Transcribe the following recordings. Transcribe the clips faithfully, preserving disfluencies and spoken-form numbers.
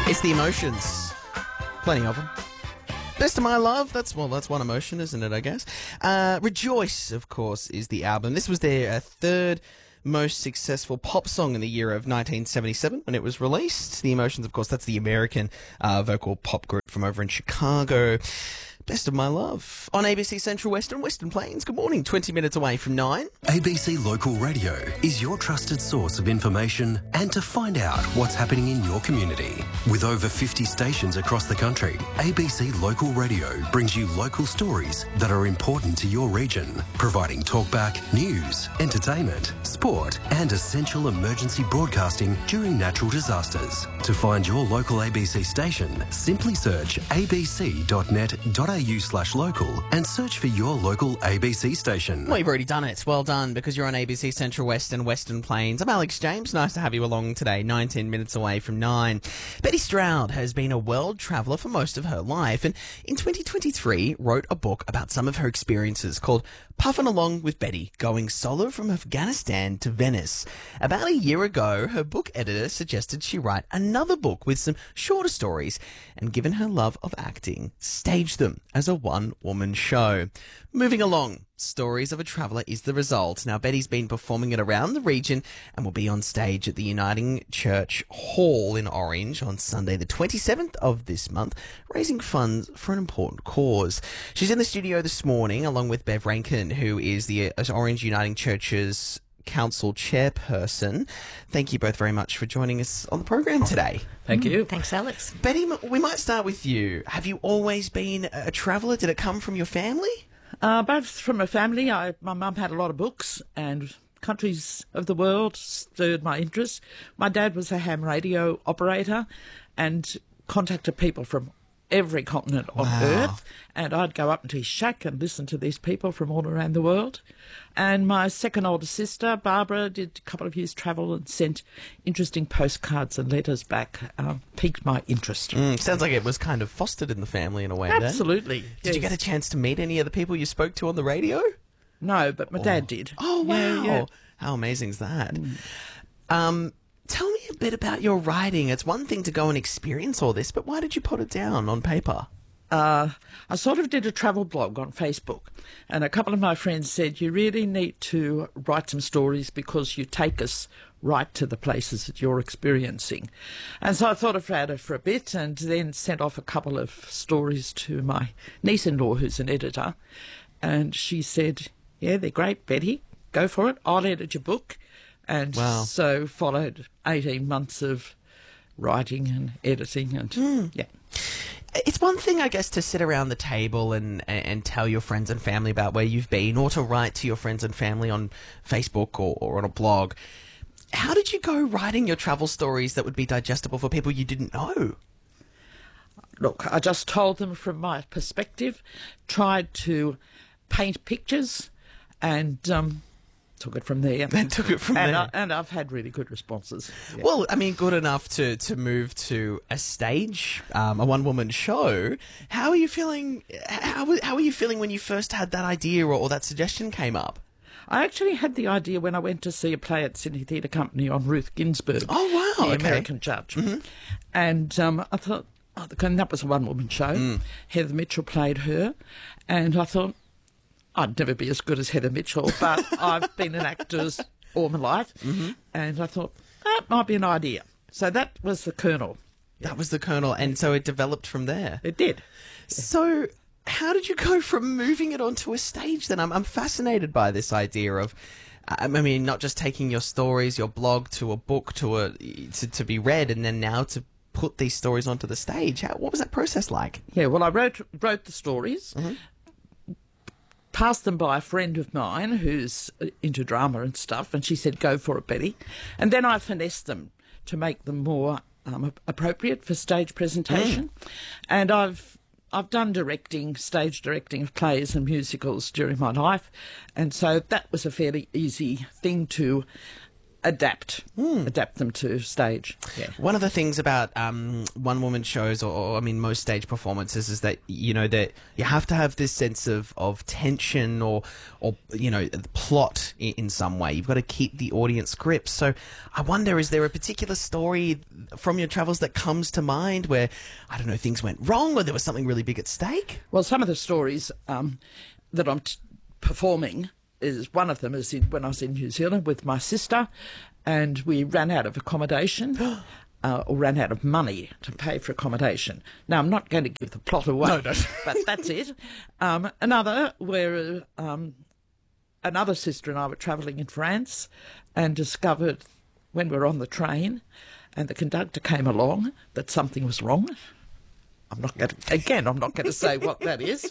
It's the emotions. Plenty of them. Best of My Love, that's, well, that's one emotion, isn't it, I guess? Uh, Rejoice, of course, is the album. This was their uh, third most successful pop song in the year of nineteen seventy-seven when it was released. The Emotions, of course, that's the American uh, vocal pop group from over in Chicago. Best of My Love on A B C Central Western, Western Plains. Good morning, twenty minutes away from nine. A B C Local Radio is your trusted source of information and to find out what's happening in your community. With over fifty stations across the country, A B C Local Radio brings you local stories that are important to your region, providing talkback, news, entertainment, sport and essential emergency broadcasting during natural disasters. To find your local A B C station, simply search a b c dot net dot a u slash local and search for your local A B C station. Well, you've already done it. Well done, because you're on A B C Central Western, Western Plains. I'm Alex James. Nice to have you along today, nineteen minutes away from nine. Betty Stroud has been a world traveller for most of her life, and in twenty twenty-three wrote a book about some of her experiences called Puffin' Along with Betty, Going Solo from Afghanistan to Venice. About a year ago, her book editor suggested she write another book with some shorter stories, and given her love of acting, stage them as a one-woman show. Moving along, Stories of a Traveller is the result. Now, Betty's been performing it around the region and will be on stage at the Uniting Church Hall in Orange on Sunday the twenty-seventh of this month, raising funds for an important cause. She's in the studio this morning along with Bev Rankin, who is the uh, Orange Uniting Church's Council Chairperson. Thank you both very much for joining us on the program today. Thank you. Thanks, Alex. Betty, we might start with you. Have you always been a traveller? Did it come from your family? Uh, both from a family. I, my mum had a lot of books, and countries of the world stirred my interest. My dad was a ham radio operator and contacted people from every continent on Wow. Earth, and I'd go up into his shack and listen to these people from all around the world. And my second older sister, Barbara, did a couple of years travel and sent interesting postcards and letters back. Um, piqued my interest. Mm, sounds like it was kind of fostered in the family in a way. Absolutely. Then. Did you yes. get a chance to meet any of the people you spoke to on the radio? No, but my dad did. Oh, wow. Yeah, yeah. How amazing is that? Um, tell me a bit about your writing. It's one thing to go and experience all this, but why did you put it down on paper? Uh, I sort of did a travel blog on Facebook, and a couple of my friends said, you really need to write some stories because you take us right to the places that you're experiencing. And so I thought about it for a bit and then sent off a couple of stories to my niece-in-law, who's an editor, and she said, yeah, they're great, Betty, go for it, I'll edit your book. And Wow. so followed eighteen months of writing and editing and, Mm. yeah. It's one thing, I guess, to sit around the table and, and tell your friends and family about where you've been, or to write to your friends and family on Facebook or, or on a blog. How did you go writing your travel stories that would be digestible for people you didn't know? Look, I just told them from my perspective, tried to paint pictures, and um, took it from there. And took it from and there. I, and I've had really good responses. Yeah. Well, I mean, good enough to, to move to a stage, um, a one-woman show. How are you feeling? How, how are you feeling when you first had that idea or, or that suggestion came up? I actually had the idea when I went to see a play at Sydney Theatre Company on Ruth Ginsburg. Oh, wow, The okay. American Judge. Mm-hmm. And um, I thought, oh, and that was a one-woman show. Mm. Heather Mitchell played her. And I thought, I'd never be as good as Heather Mitchell, but I've been an actor all my life. Mm-hmm. And I thought, that might be an idea. So that was the kernel. That was the kernel, and so it developed from there. It did. So how did you go from moving it onto a stage then? I'm, I'm fascinated by this idea of, I mean, not just taking your stories, your blog, to a book, to a to, to be read, and then now to put these stories onto the stage. How, what was that process like? Yeah, well, I wrote wrote the stories, Mm-hmm. passed them by a friend of mine who's into drama and stuff, and she said, go for it, Betty. And then I finessed them to make them more um, appropriate for stage presentation. Mm. And I've I've done directing, stage directing of plays and musicals during my life, and so that was a fairly easy thing to adapt, mm. adapt them to stage. Yeah. One of the things about um, one-woman shows, or, or I mean, most stage performances, is that you know that you have to have this sense of, of tension or or you know plot in, in some way. You've got to keep the audience gripped. So I wonder, is there a particular story from your travels that comes to mind where I don't know things went wrong or there was something really big at stake? Well, some of the stories um, that I'm t- performing. Is one of them is in, when I was in New Zealand with my sister, and we ran out of accommodation, uh, or ran out of money to pay for accommodation. Now, I'm not going to give the plot away, no, no. but that's it. Um, another where um, another sister and I were travelling in France and discovered when we were on the train and the conductor came along that something was wrong. I'm not going to, again, I'm not going to say what that is.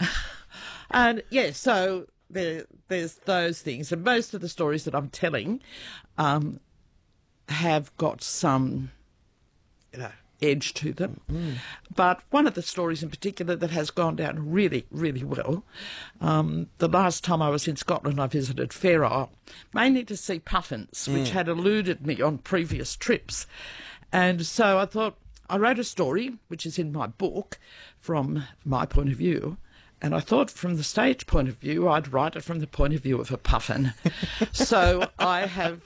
And yeah, so there, there's those things. And most of the stories that I'm telling um, have got some, you know, edge to them. Mm. But one of the stories in particular that has gone down really, really well, um, the last time I was in Scotland, I visited Fair Isle, mainly to see puffins, mm. which had eluded me on previous trips. And so I thought, I wrote a story, which is in my book, from my point of view, and I thought from the stage point of view, I'd write it from the point of view of a puffin. So I have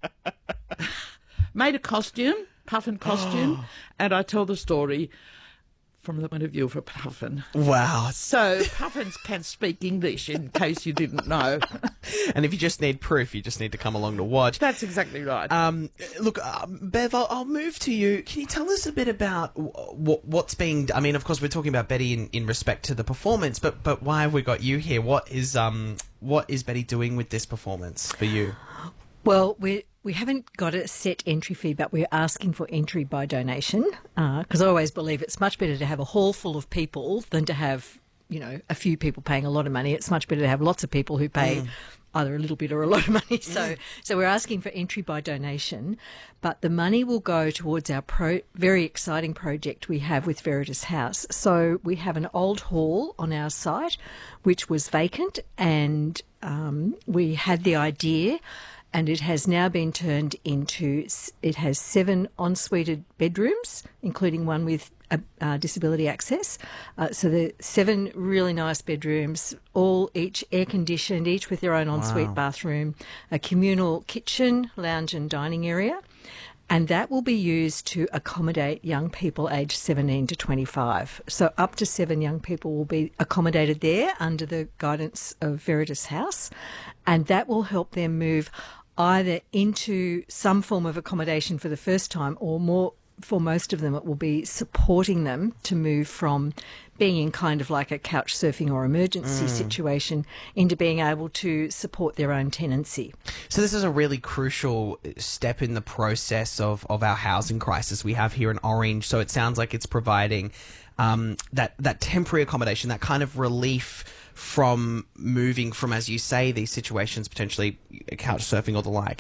made a costume, puffin costume, and I tell the story from the point of view of a puffin. Wow. So puffins can speak English, in case you didn't know. And if you just need proof, you just need to come along to watch. That's exactly right. Um, look, uh, Bev, I'll, I'll move to you. Can you tell us a bit about what, what's being... I mean, of course, we're talking about Betty in, in respect to the performance, but but why have we got you here? What is um what is Betty doing with this performance for you? Well, we we haven't got a set entry fee, but we're asking for entry by donation because uh, I always believe it's much better to have a hall full of people than to have, you know, a few people paying a lot of money. It's much better to have lots of people who pay mm. either a little bit or a lot of money. So, mm. so we're asking for entry by donation, but the money will go towards our pro- very exciting project we have with Veritas House. So we have an old hall on our site, which was vacant, and um, we had the idea. And it has now been turned into, it has seven en-suited bedrooms, including one with a, uh, disability access. Uh, so the seven really nice bedrooms, all each air-conditioned, each with their own ensuite wow. bathroom, a communal kitchen, lounge and dining area. And that will be used to accommodate young people aged seventeen to twenty-five. So up to seven young people will be accommodated there under the guidance of Veritas House. And that will help them move either into some form of accommodation for the first time, or more for most of them it will be supporting them to move from being in kind of like a couch surfing or emergency mm. situation into being able to support their own tenancy. So this is a really crucial step in the process of, of our housing crisis we have here in Orange. So it sounds like it's providing um, that, that temporary accommodation, that kind of relief from moving from, as you say, these situations, potentially couch surfing or the like,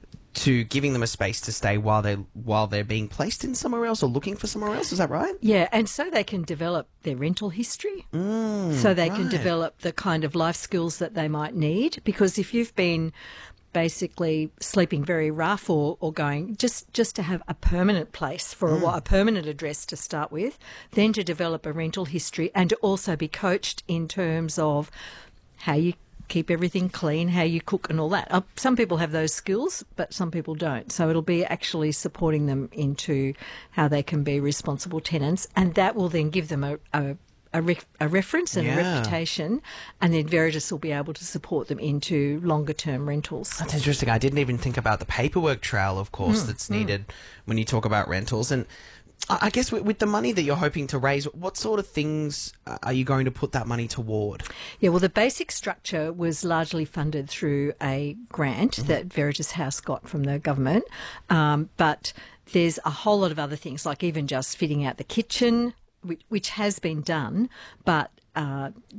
to giving them a space to stay while they while they're being placed in somewhere else or looking for somewhere else. Is that right? Yeah, and so they can develop their rental history. Mm, so they right. can develop the kind of life skills that they might need. Because if you've been basically sleeping very rough or, or going just, just to have a permanent place for mm. a, a permanent address to start with, then to develop a rental history and to also be coached in terms of how you keep everything clean, how you cook and all that. Uh, some people have those skills, but some people don't. So it'll be actually supporting them into how they can be responsible tenants, and that will then give them a, a A, ref, a reference and yeah. a reputation, and then Veritas will be able to support them into longer-term rentals. That's interesting. I didn't even think about the paperwork trail, of course, mm. that's needed mm. when you talk about rentals. And I guess with, with the money that you're hoping to raise, what sort of things are you going to put that money toward? Yeah, well, the basic structure was largely funded through a grant mm-hmm. that Veritas House got from the government, um, but there's a whole lot of other things, like even just fitting out the kitchen, which has been done, but uh,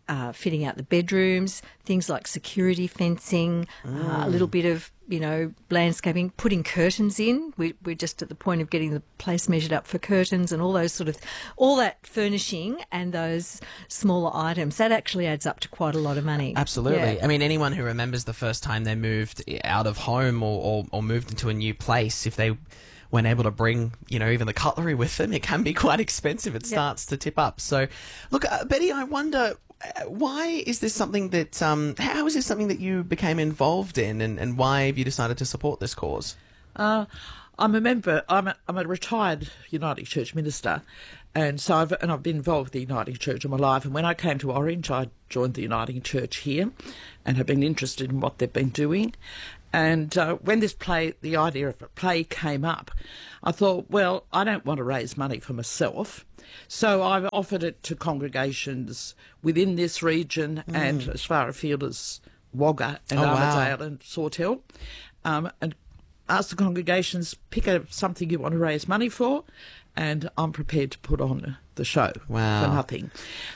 uh, fitting out the bedrooms, things like security fencing, uh, a little bit of, you know, landscaping, putting curtains in. We, we're just at the point of getting the place measured up for curtains and all those sort of, all that furnishing and those smaller items. That actually adds up to quite a lot of money. Absolutely. Yeah. I mean, anyone who remembers the first time they moved out of home or, or, or moved into a new place, if they weren't able to bring, you know, even the cutlery with them, it can be quite expensive. It Yep. starts to tip up. So, look, uh, Betty, I wonder, uh, why is this something that, um, how is this something that you became involved in, and, and why have you decided to support this cause? Uh, I'm a member. I'm a, I'm a retired Uniting Church minister, and so I've and I've been involved with the Uniting Church all my life. And when I came to Orange, I joined the Uniting Church here, and have been interested in what they've been doing. And uh, when this play, the idea of a play came up, I thought, well, I don't want to raise money for myself, so I've offered it to congregations within this region mm. and as far afield as Wagga and oh, Armidale wow. and Sawtell, um, and ask the congregations, pick a, something you want to raise money for, and I'm prepared to put on the show wow. for nothing.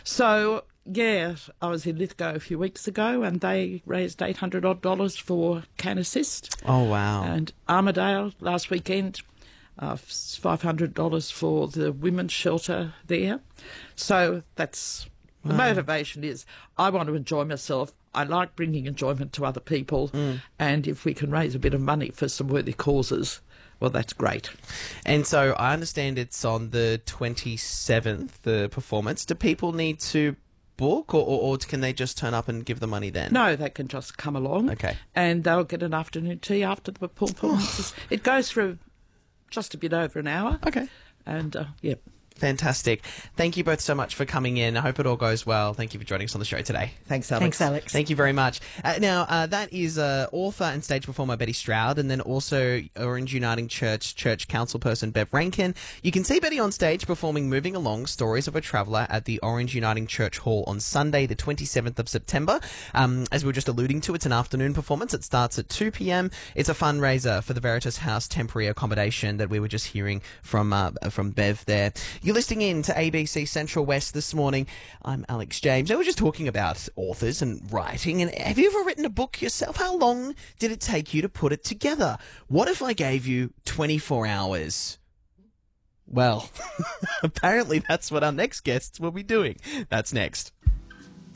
So, yeah, I was in Lithgow a few weeks ago, and they raised eight hundred odd dollars for Can Assist. Oh, wow. And Armidale last weekend, uh, five hundred dollars for the women's shelter there. So that's the wow. motivation is I want to enjoy myself. I like bringing enjoyment to other people, mm. and if we can raise a bit of money for some worthy causes, well, that's great. And so I understand it's on the twenty-seventh, the performance. Do people need to book, or, or, or can they just turn up and give the money then? No, they can just come along. Okay. And they'll get an afternoon tea after the performances. It goes for just a bit over an hour. Okay. And, uh, yeah. Fantastic. Thank you both so much for coming in. I hope it all goes well. Thank you for joining us on the show today. Thanks, Alex. Thanks, Alex. Thank you very much. Uh, now, uh, that is uh, author and stage performer Betty Stroud, and then also Orange Uniting Church Church Council person Bev Rankin. You can see Betty on stage performing Moving Along, Stories of a Traveller at the Orange Uniting Church Hall on Sunday, the twenty-seventh of September. Um, as we were just alluding to, it's an afternoon performance. It starts at two p.m. It's a fundraiser for the Veritas House temporary accommodation that we were just hearing from uh, from Bev there. You're listening in to A B C Central West this morning. I'm Alex James. I was just talking about authors and writing. And have you ever written a book yourself? How long did it take you to put it together? What if I gave you twenty-four hours? Well, apparently that's what our next guests will be doing. That's next.